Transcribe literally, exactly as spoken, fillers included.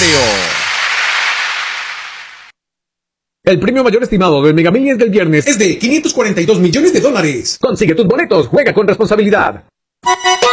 sorteo. El premio mayor estimado del Mega Millions del viernes es de quinientos cuarenta y dos millones de dólares. Consigue tus boletos, juega con responsabilidad.